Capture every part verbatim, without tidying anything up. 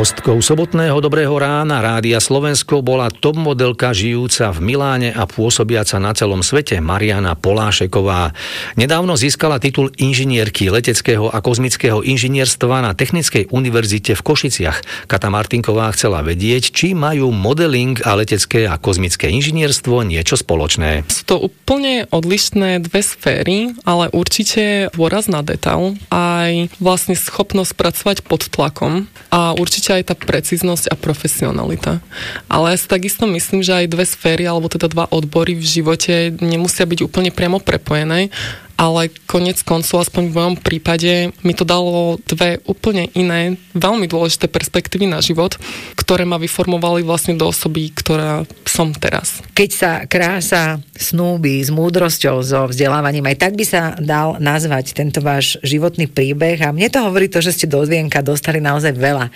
Hostkou sobotného Dobrého rána Rádia Slovensko bola top modelka žijúca v Miláne a pôsobiaca na celom svete Mariana Polášeková. Nedávno získala titul inžinierky leteckého a kozmického inžinierstva na Technickej univerzite v Košiciach. Kata Martinková chcela vedieť, či majú modeling a letecké a kozmické inžinierstvo niečo spoločné. Sú to úplne odlišné dve sféry, ale určite dôraz na detail, aj vlastne schopnosť pracovať pod tlakom a určite aj tá precíznosť a profesionalita. Ale ja si takisto myslím, že aj dve sféry, alebo teda dva odbory v živote nemusia byť úplne priamo prepojené, ale konec koncov, aspoň v mojom prípade, mi to dalo dve úplne iné, veľmi dôležité perspektívy na život, ktoré ma vyformovali vlastne do osoby, ktorá som teraz. Keď sa krása snúbi s múdrosťou, so vzdelávaním, aj tak by sa dal nazvať tento váš životný príbeh a mne to hovorí to, že ste do Zvienka dostali naozaj veľa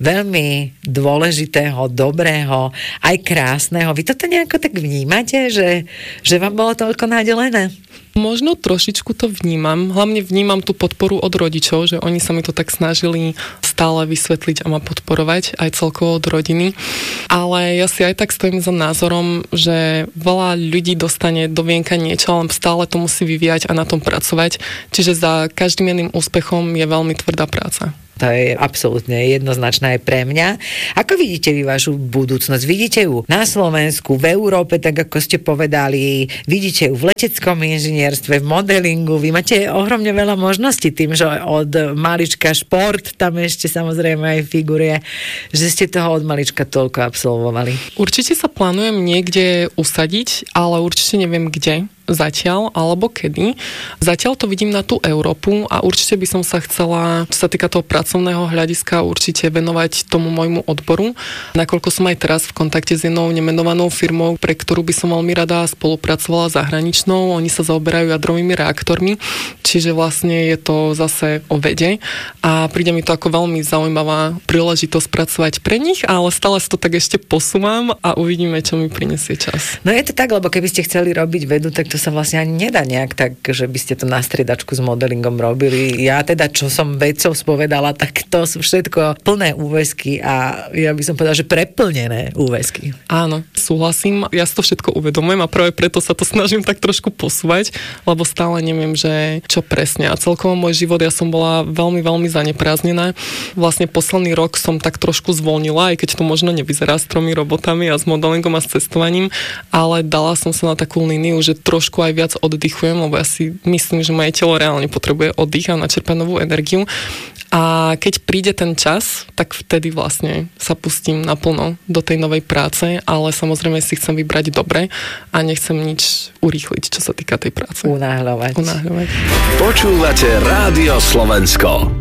veľmi dôležitého, dobrého, aj krásneho. Vy toto nejako tak vnímate, že, že vám bolo toľko nadelené? Možno trošičku to vnímam. Hlavne vnímam tú podporu od rodičov, že oni sa mi to tak snažili stále vysvetliť a ma podporovať, aj celkovo od rodiny. Ale ja si aj tak stojím za názorom, že veľa ľudí dostane do vienka niečo, ale stále to musí vyvíjať a na tom pracovať. Čiže za každým jedným úspechom je veľmi tvrdá práca. To je absolútne jednoznačné aj pre mňa. Ako vidíte vy vašu budúcnosť? Vidíte ju na Slovensku, v Európe, tak ako ste povedali, vidíte ju v leteckom inžinierstve, v modelingu, vy máte ohromne veľa možností tým, že od malička šport, tam ešte samozrejme aj figuruje, že ste toho od malička toľko absolvovali. Určite sa plánujem niekde usadiť, ale určite neviem kde. Zatiaľ, alebo kedy. Zatiaľ to vidím na tú Európu a určite by som sa chcela, čo sa týka toho pracovného hľadiska, určite venovať tomu môjmu odboru. Nakoľko som aj teraz v kontakte s jednou nemenovanou firmou, pre ktorú by som veľmi rada spolupracovala zahraničnou. Oni sa zaoberajú jadrovými reaktormi, čiže vlastne je to zase o vede a príde mi to ako veľmi zaujímavá príležitosť pracovať pre nich, ale stále sa to tak ešte posúvam a uvidíme, čo mi prinesie čas. No je to tak, lebo keby ste chceli robiť vedu, tak to sa vlastne ani nedá nejak tak, že by ste to na striedačku s modelingom robili. Ja teda, čo som vedcov spovedala, tak to sú všetko plné úväzky a ja by som povedala, že preplnené úväzky. Áno, súhlasím. Ja si to všetko uvedomujem a práve preto sa to snažím tak trošku posúvať, lebo stále neviem, že čo presne. A celkovo môj život, ja som bola veľmi, veľmi zaneprázdnená. Vlastne posledný rok som tak trošku zvolnila, aj keď to možno nevyzerá s tromi robotami a s modelingom a s cestovaním, ale dala som sa na takú líniu, že trošku aj viac oddychujem, lebo ja si myslím, že moje telo reálne potrebuje oddych a načerpať novú energiu. A keď príde ten čas, tak vtedy vlastne sa pustím naplno do tej novej práce, ale samozrejme si chcem vybrať dobre a nechcem nič urýchliť, čo sa týka tej práce. Unáhľovať. Unáhľovať. Počúvate Rádio Slovensko.